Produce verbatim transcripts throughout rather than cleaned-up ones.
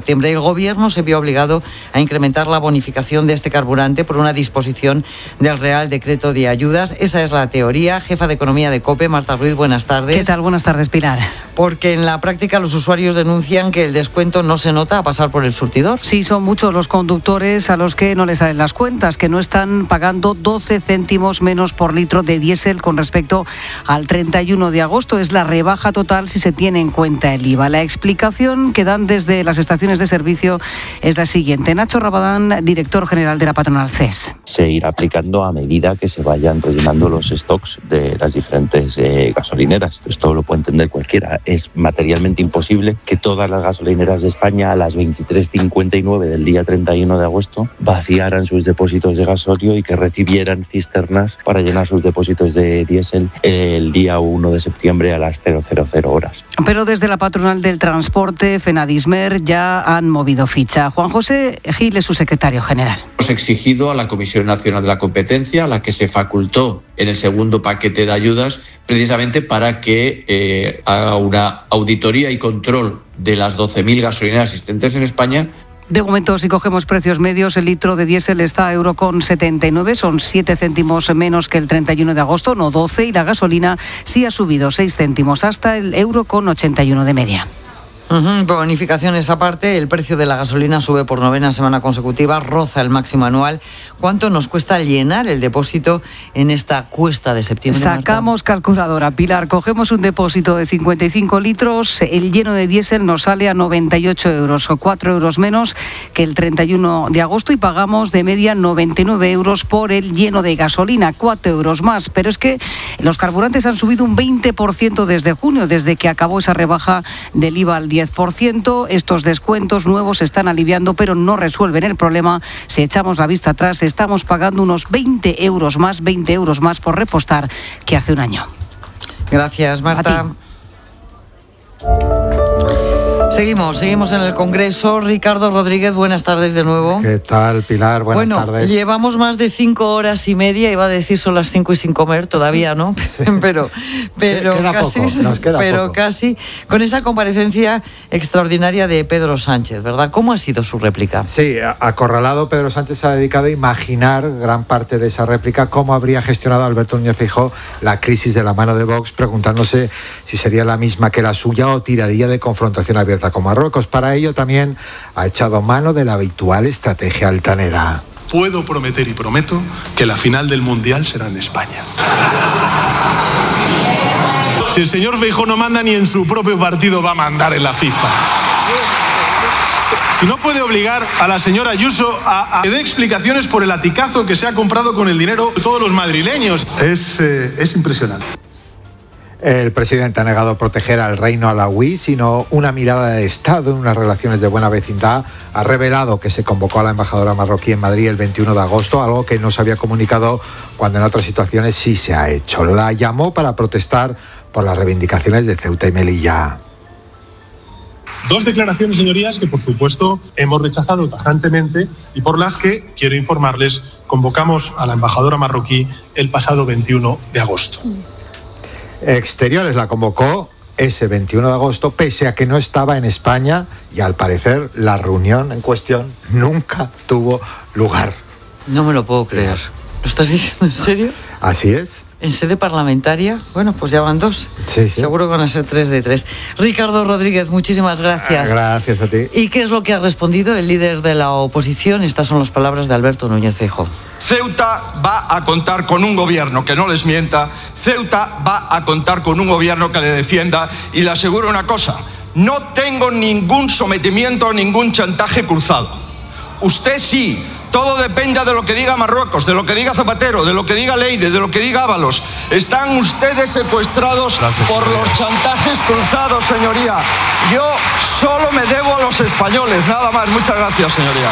septiembre. El Gobierno se vio obligado a incrementar la bonificación de este carburante por una disposición del Real Decreto de Ayudas. Esa es la teoría. Jefa de Economía de COPE, Marta Ruiz, buenas tardes. ¿Qué tal? Buenas tardes, Pilar. Porque en la práctica los usuarios denuncian que el descuento no se nota a pasar por el surtidor. Sí, son muchos los conductores a los que no les salen las cuentas, que no están pagando doce céntimos menos por litro de diésel con respecto al treinta y uno de agosto. Es la rebaja total si se tiene en cuenta el I V A. La explicación que dan desde las estaciones de servicio es la siguiente. Nacho Rabadán, director general de la patronal C E S. Se irá aplicando a medida que se vayan rellenando los stocks de las diferentes eh, gasolineras. Esto lo puede entender cualquiera. Es materialmente imposible que todas las gasolineras de España a las veintitrés cincuenta y nueve del día treinta y uno de agosto vaciaran sus depósitos de gasolio y que recibieran cisternas para llenar sus depósitos de diésel el día uno de septiembre a las cero cero cero horas. Pero desde la patronal del transporte, FENADISMER, ya han movido ficha. Juan José Gil es su secretario general. Hemos exigido a la Comisión Nacional de la Competencia, a la que se facultó en el segundo paquete de ayudas, precisamente para que eh, haga una auditoría y control de las doce mil gasolineras existentes en España. De momento, si cogemos precios medios, el litro de diésel está a euro con setenta y nueve, son siete céntimos menos que el treinta y uno de agosto, no doce, y la gasolina sí ha subido seis céntimos hasta el euro con ochenta y uno de media. Uh-huh. Bonificaciones aparte, el precio de la gasolina sube por novena semana consecutiva, roza el máximo anual. ¿Cuánto nos cuesta llenar el depósito en esta cuesta de septiembre? Sacamos Marta? calculadora, Pilar, cogemos un depósito de cincuenta y cinco litros, el lleno de diésel nos sale a noventa y ocho euros, o cuatro euros menos que el treinta y uno de agosto, y pagamos de media noventa y nueve euros por el lleno de gasolina, cuatro euros más. Pero es que los carburantes han subido un veinte por ciento desde junio, desde que acabó esa rebaja del I V A al diez por ciento. Estos descuentos nuevos se están aliviando, pero no resuelven el problema. Si echamos la vista atrás, estamos pagando unos veinte euros más, veinte euros más por repostar que hace un año. Gracias, Marta. Seguimos, seguimos en el Congreso. Ricardo Rodríguez, buenas tardes de nuevo. ¿Qué tal, Pilar? Buenas bueno, tardes. Llevamos más de cinco horas y media, iba a decir son las cinco y sin comer, todavía no, sí. pero, pero queda casi, poco, nos queda pero poco. casi, con esa comparecencia extraordinaria de Pedro Sánchez, ¿verdad? ¿Cómo ha sido su réplica? Sí, acorralado, Pedro Sánchez se ha dedicado a imaginar gran parte de esa réplica, cómo habría gestionado Alberto Núñez Feijóo la crisis de la mano de Vox, preguntándose si sería la misma que la suya o tiraría de confrontación abierta con Marruecos. Para ello también ha echado mano de la habitual estrategia altanera. Puedo prometer y prometo que la final del Mundial será en España. Si el señor Feijóo no manda, ni en su propio partido va a mandar en la FIFA. Si no puede obligar a la señora Ayuso a, a que dé explicaciones por el aticazo que se ha comprado con el dinero de todos los madrileños. Es, eh, es impresionante. El presidente ha negado proteger al reino alauí, sino una mirada de Estado en unas relaciones de buena vecindad. Ha revelado que se convocó a la embajadora marroquí en Madrid el veintiuno de agosto, algo que no se había comunicado cuando en otras situaciones sí se ha hecho. La llamó para protestar por las reivindicaciones de Ceuta y Melilla. Dos declaraciones, señorías, que por supuesto hemos rechazado tajantemente y por las que, quiero informarles, convocamos a la embajadora marroquí el pasado veintiuno de agosto. Exteriores la convocó ese veintiuno de agosto, pese a que no estaba en España, y al parecer la reunión en cuestión nunca tuvo lugar. No me lo puedo creer. ¿Lo estás diciendo en serio? Así es. ¿En sede parlamentaria? Bueno, pues ya van dos. Sí, sí. Seguro que van a ser tres de tres. Ricardo Rodríguez, muchísimas gracias. Gracias a ti. ¿Y qué es lo que ha respondido el líder de la oposición? Estas son las palabras de Alberto Núñez Feijóo. Ceuta va a contar con un gobierno que no les mienta, Ceuta va a contar con un gobierno que le defienda, y le aseguro una cosa, no tengo ningún sometimiento, ningún chantaje cruzado. Usted sí, todo depende de lo que diga Marruecos, de lo que diga Zapatero, de lo que diga Leire, de lo que diga Ábalos. Están ustedes secuestrados Gracias, por señoría. los chantajes cruzados, señoría. Yo solo me debo a los españoles, nada más. Muchas gracias, señoría.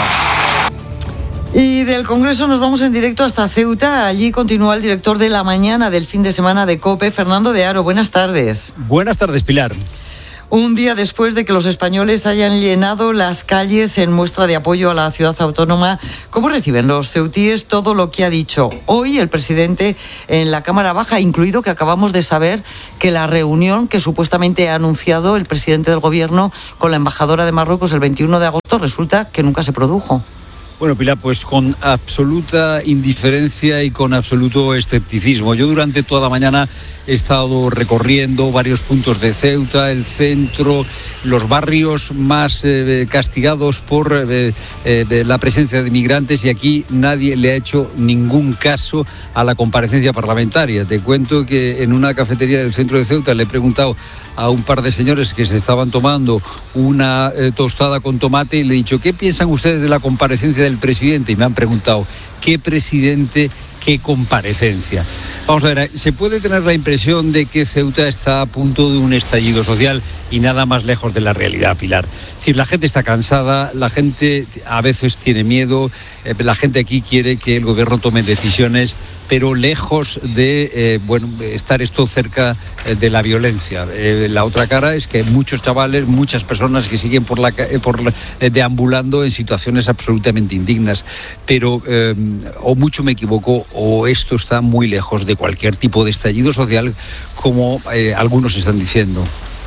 Y del Congreso nos vamos en directo hasta Ceuta. Allí continúa el director de la mañana del fin de semana de COPE, Fernando de Aro. Buenas tardes. Buenas tardes, Pilar. Un día después de que los españoles hayan llenado las calles en muestra de apoyo a la ciudad autónoma, ¿cómo reciben los ceutíes todo lo que ha dicho hoy el presidente en la Cámara Baja, incluido que acabamos de saber que la reunión que supuestamente ha anunciado el presidente del gobierno con la embajadora de Marruecos el veintiuno de agosto resulta que nunca se produjo? Bueno, Pilar, pues con absoluta indiferencia y con absoluto escepticismo. Yo durante toda la mañana he estado recorriendo varios puntos de Ceuta, el centro, los barrios más eh, castigados por eh, eh, de la presencia de migrantes, y aquí nadie le ha hecho ningún caso a la comparecencia parlamentaria. Te cuento que en una cafetería del centro de Ceuta le he preguntado a un par de señores que se estaban tomando una eh, tostada con tomate y le he dicho, ¿qué piensan ustedes de la comparecencia del presidente? Y me han preguntado, ¿qué presidente, qué comparecencia? Vamos a ver, se puede tener la impresión de que Ceuta está a punto de un estallido social y nada más lejos de la realidad, Pilar. Es decir, la gente está cansada, la gente a veces tiene miedo, eh, la gente aquí quiere que el gobierno tome decisiones, pero lejos de eh, bueno, estar esto cerca eh, de la violencia. Eh, la otra cara es que hay muchos chavales, muchas personas que siguen por la, eh, por la, eh, deambulando en situaciones absolutamente indignas, pero eh, o mucho me equivoco o esto está muy lejos de cualquier tipo de estallido social como eh, algunos están diciendo.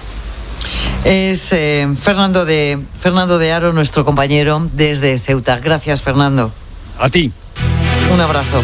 Es eh, Fernando de Fernando de Aro, nuestro compañero desde Ceuta. Gracias, Fernando. A ti. Un abrazo.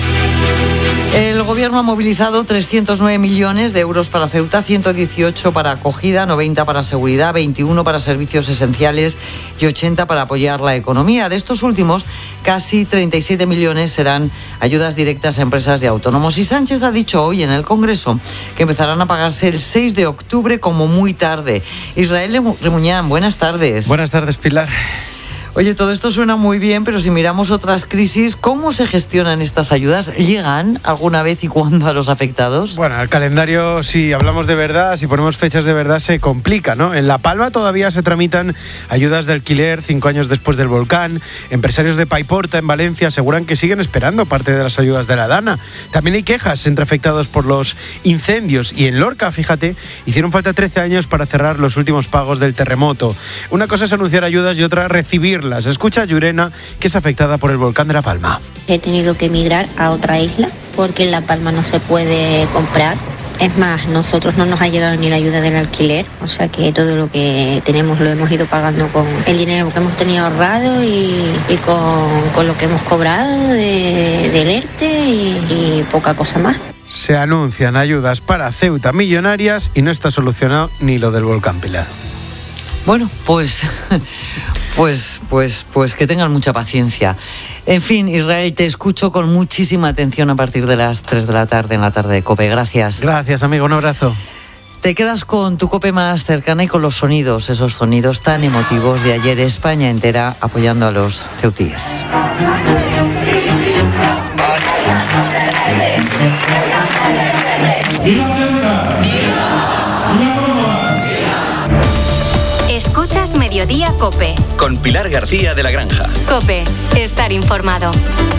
El gobierno ha movilizado trescientos nueve millones de euros para Ceuta, ciento dieciocho para acogida, noventa para seguridad, veintiuno para servicios esenciales y ochenta para apoyar la economía. De estos últimos, casi treinta y siete millones serán ayudas directas a empresas y autónomos. Y Sánchez ha dicho hoy en el Congreso que empezarán a pagarse el seis de octubre como muy tarde. Israel Remuñán, buenas tardes. Buenas tardes, Pilar. Oye, todo esto suena muy bien, pero si miramos otras crisis, ¿cómo se gestionan estas ayudas? ¿Llegan alguna vez y cuándo a los afectados? Bueno, el calendario, si hablamos de verdad, si ponemos fechas de verdad, se complica, ¿no? En La Palma todavía se tramitan ayudas de alquiler cinco años después del volcán. Empresarios de Paiporta, en Valencia, aseguran que siguen esperando parte de las ayudas de la Dana. También hay quejas entre afectados por los incendios. Y en Lorca, fíjate, hicieron falta trece años para cerrar los últimos pagos del terremoto. Una cosa es anunciar ayudas y otra recibir. Las escucha Llurena, que es afectada por el volcán de La Palma. He tenido que emigrar a otra isla porque en La Palma no se puede comprar. Es más, nosotros no nos ha llegado ni la ayuda del alquiler, o sea que todo lo que tenemos lo hemos ido pagando con el dinero que hemos tenido ahorrado y, y con, con lo que hemos cobrado de, del ERTE y, y poca cosa más. Se anuncian ayudas para Ceuta millonarias y no está solucionado ni lo del volcán, Pilar. Bueno, pues, pues, pues, pues que tengan mucha paciencia. En fin, Israel, te escucho con muchísima atención a partir de las tres de la tarde en la tarde de COPE. Gracias. Gracias, amigo. Un abrazo. Te quedas con tu COPE más cercana y con los sonidos, esos sonidos tan emotivos de ayer, España entera apoyando a los ceutíes. Escuchas Mediodía COPE. Con Pilar García de la Granja. COPE. Estar informado.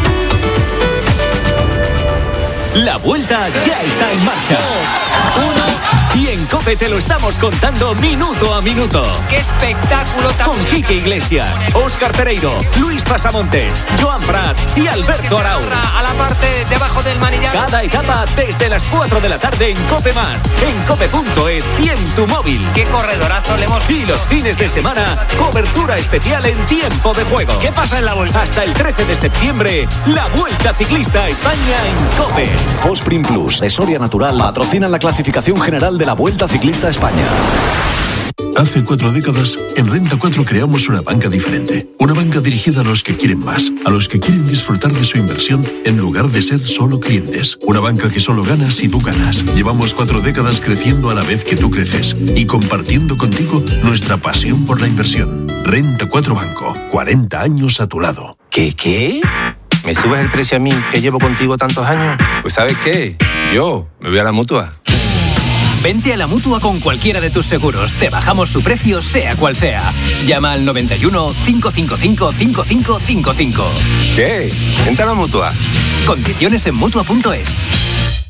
La vuelta ya está en marcha. Uno. Y en COPE te lo estamos contando minuto a minuto. ¡Qué espectáculo tan! Con Quique Iglesias, Óscar Pereiro, Luis Pasamontes, Joan Prat y Alberto Arau. A la parte debajo del manillar. Cada etapa desde las cuatro de la tarde en COPE Más, en cope punto es y en tu móvil. ¡Qué corredorazo le hemos! Y los fines de semana, cobertura especial en tiempo de juego. ¿Qué pasa en la vuelta? Hasta el trece de septiembre, la Vuelta Ciclista a España en COPE. Fosprin Plus de Soria Natural patrocinan la clasificación general de la Vuelta Ciclista a España. Hace cuatro décadas, en Renta cuatro creamos una banca diferente. Una banca dirigida a los que quieren más, a los que quieren disfrutar de su inversión en lugar de ser solo clientes. Una banca que solo gana si tú ganas. Llevamos cuatro décadas creciendo a la vez que tú creces y compartiendo contigo nuestra pasión por la inversión. Renta cuatro Banco, cuarenta años a tu lado. ¿Qué, qué? ¿Me subes el precio a mí que llevo contigo tantos años? Pues ¿sabes qué? Yo me voy a la Mutua. Vente a la Mutua con cualquiera de tus seguros. Te bajamos su precio, sea cual sea. Llama al noventa y uno, cinco cinco cinco, cinco cinco cinco cinco. ¿Qué? Vente a la Mutua. Condiciones en Mutua punto es.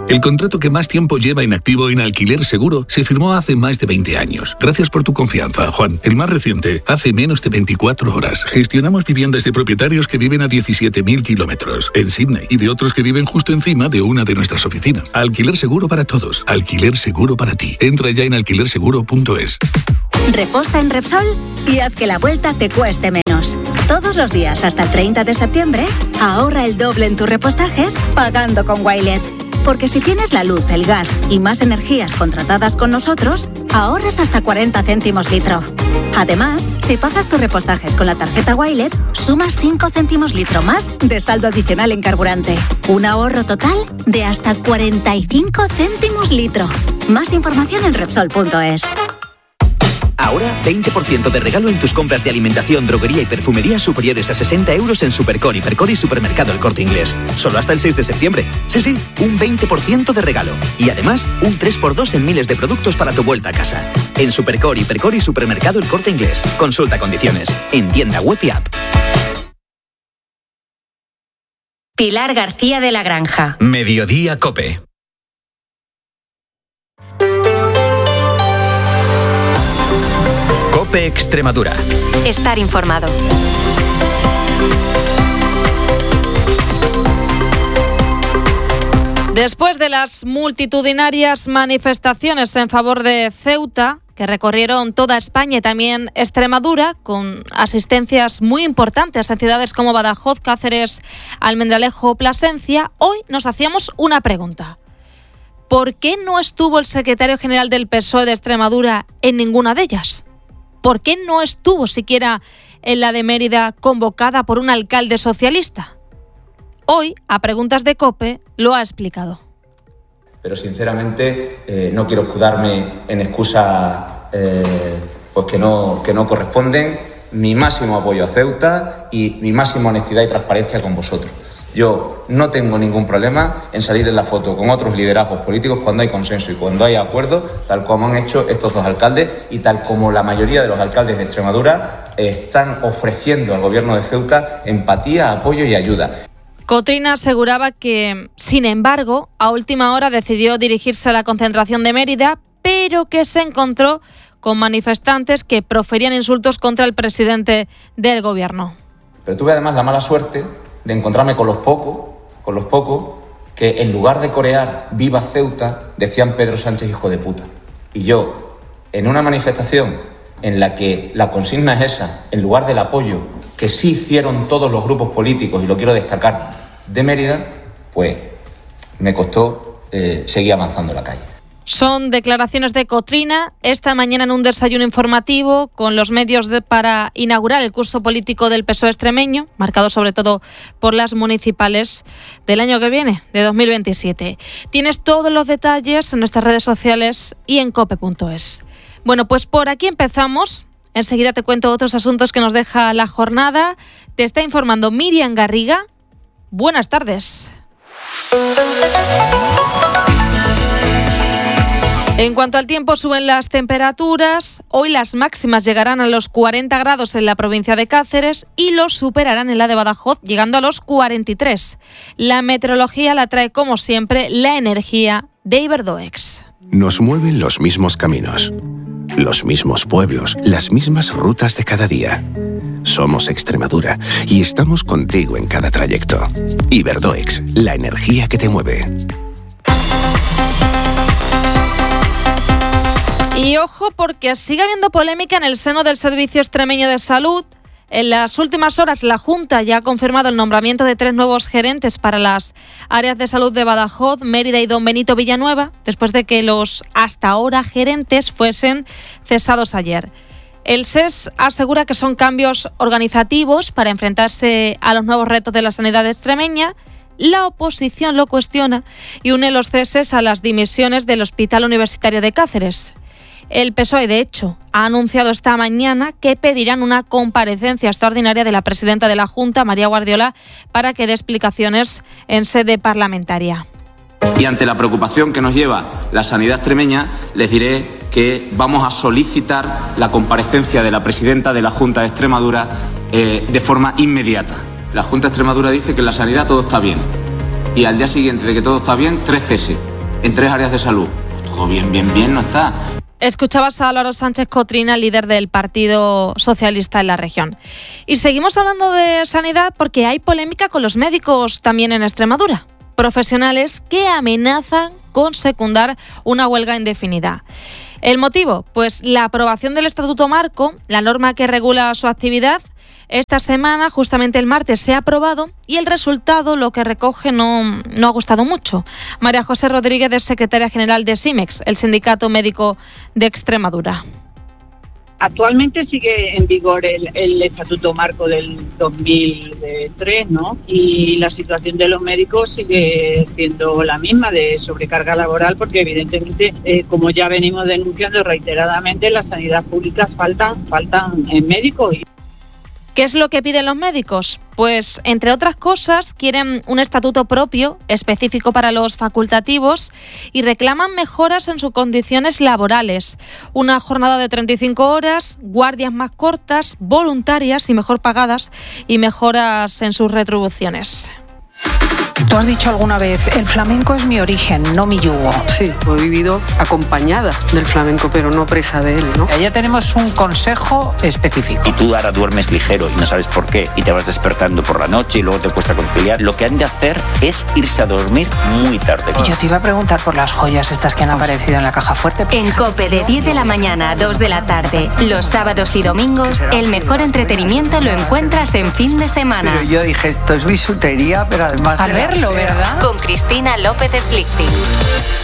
El contrato que más tiempo lleva inactivo en Alquiler Seguro se firmó hace más de veinte años. Gracias por tu confianza, Juan. El más reciente, hace menos de veinticuatro horas. Gestionamos viviendas de propietarios que viven a diecisiete mil kilómetros en Sydney y de otros que viven justo encima de una de nuestras oficinas. Alquiler Seguro para todos. Alquiler Seguro para ti. Entra ya en alquiler seguro punto es. Reposta en Repsol y haz que la vuelta te cueste menos. Todos los días hasta el treinta de septiembre, ahorra el doble en tus repostajes pagando con Wilet. Porque si tienes la luz, el gas y más energías contratadas con nosotros, ahorras hasta cuarenta céntimos litro. Además, si pagas tus repostajes con la tarjeta Wilet, sumas cinco céntimos litro más de saldo adicional en carburante. Un ahorro total de hasta cuarenta y cinco céntimos litro. Más información en Repsol punto es. Ahora, veinte por ciento de regalo en tus compras de alimentación, droguería y perfumería superiores a sesenta euros en Supercore, Hipercore y Supermercado El Corte Inglés. Solo hasta el seis de septiembre. Sí, sí, un veinte por ciento de regalo. Y además, un tres por dos en miles de productos para tu vuelta a casa. En Supercore, Hipercore y Supermercado El Corte Inglés. Consulta condiciones. En tienda web y app. Pilar García de la Granja. Mediodía COPE. COPE Extremadura. Estar informado. Después de las multitudinarias manifestaciones en favor de Ceuta, que recorrieron toda España y también Extremadura, con asistencias muy importantes en ciudades como Badajoz, Cáceres, Almendralejo o Plasencia, hoy nos hacíamos una pregunta. ¿Por qué no estuvo el secretario general del P S O E de Extremadura en ninguna de ellas? ¿Por qué no estuvo siquiera en la de Mérida convocada por un alcalde socialista? Hoy, a preguntas de COPE, lo ha explicado. Pero sinceramente eh, no quiero escudarme en excusas eh, pues que no, que no corresponden. Mi máximo apoyo a Ceuta y mi máxima honestidad y transparencia con vosotros. Yo no tengo ningún problema en salir en la foto con otros liderazgos políticos cuando hay consenso y cuando hay acuerdo, tal como han hecho estos dos alcaldes y tal como la mayoría de los alcaldes de Extremadura están ofreciendo al gobierno de Ceuta empatía, apoyo y ayuda. Cotrina aseguraba que, sin embargo, a última hora decidió dirigirse a la concentración de Mérida, pero que se encontró con manifestantes que proferían insultos contra el presidente del gobierno. Pero tuve además la mala suerte de encontrarme con los pocos, con los pocos, que en lugar de corear "Viva Ceuta", decían "Pedro Sánchez, hijo de puta". Y yo, en una manifestación en la que la consigna es esa, en lugar del apoyo que sí hicieron todos los grupos políticos, y lo quiero destacar, de Mérida, pues me costó eh, seguir avanzando en la calle. Son declaraciones de Cotrina esta mañana en un desayuno informativo con los medios de, para inaugurar el curso político del P S O E extremeño, marcado sobre todo por las municipales del año que viene, de dos mil veintisiete. Tienes todos los detalles en nuestras redes sociales y en cope punto es. Bueno, pues por aquí empezamos. Enseguida te cuento otros asuntos que nos deja la jornada. Te está informando Miriam Garriga. Buenas tardes. En cuanto al tiempo, suben las temperaturas. Hoy las máximas llegarán a los cuarenta grados en la provincia de Cáceres y los superarán en la de Badajoz, llegando a los cuarenta y tres. La meteorología la trae, como siempre, la energía de Iberdoex. Nos mueven los mismos caminos, los mismos pueblos, las mismas rutas de cada día. Somos Extremadura y estamos contigo en cada trayecto. Iberdoex, la energía que te mueve. Y ojo, porque sigue habiendo polémica en el seno del Servicio Extremeño de Salud. En las últimas horas, la Junta ya ha confirmado el nombramiento de tres nuevos gerentes para las áreas de salud de Badajoz, Mérida y Don Benito Villanueva, después de que los hasta ahora gerentes fuesen cesados ayer. El S E S asegura que son cambios organizativos para enfrentarse a los nuevos retos de la sanidad extremeña. La oposición lo cuestiona y une los ceses a las dimisiones del Hospital Universitario de Cáceres. El P S O E, de hecho, ha anunciado esta mañana que pedirán una comparecencia extraordinaria de la presidenta de la Junta, María Guardiola, para que dé explicaciones en sede parlamentaria. Y ante la preocupación que nos lleva la sanidad extremeña, les diré que vamos a solicitar la comparecencia de la presidenta de la Junta de Extremadura eh, de forma inmediata. La Junta de Extremadura dice que en la sanidad todo está bien. Y al día siguiente de que todo está bien, tres ceses. en tres áreas de salud. Todo bien, bien, bien no está. Escuchabas a Álvaro Sánchez Cotrina, líder del Partido Socialista en la región. Y seguimos hablando de sanidad porque hay polémica con los médicos también en Extremadura. Profesionales que amenazan con secundar una huelga indefinida. ¿El motivo? Pues la aprobación del Estatuto Marco, la norma que regula su actividad. Esta semana, justamente el martes, se ha aprobado y el resultado, lo que recoge, no, no ha gustado mucho. María José Rodríguez es secretaria general de SIMEX, el Sindicato Médico de Extremadura. Actualmente sigue en vigor el, el Estatuto Marco del dos mil tres, ¿no? Y la situación de los médicos sigue siendo la misma, de sobrecarga laboral, porque evidentemente, eh, como ya venimos denunciando reiteradamente, en la sanidad pública faltan, faltan eh, médicos. ¿Qué es lo que piden los médicos? Pues, entre otras cosas, quieren un estatuto propio, específico para los facultativos, y reclaman mejoras en sus condiciones laborales. Una jornada de treinta y cinco horas, guardias más cortas, voluntarias y mejor pagadas, y mejoras en sus retribuciones. Tú has dicho alguna vez, el flamenco es mi origen, no mi yugo. Sí, he vivido acompañada del flamenco, pero no presa de él, ¿no? Allá tenemos un consejo específico. Y tú ahora duermes ligero y no sabes por qué, y te vas despertando por la noche y luego te cuesta conciliar. Lo que han de hacer es irse a dormir muy tarde. Y yo te iba a preguntar por las joyas estas que han aparecido en la caja fuerte. En COPE, de diez de la mañana a dos de la tarde, los sábados y domingos, el mejor entretenimiento lo encuentras en fin de semana. Pero yo dije, esto es bisutería, pero además... Al verlo, ¿verdad? Con Cristina López Slichting.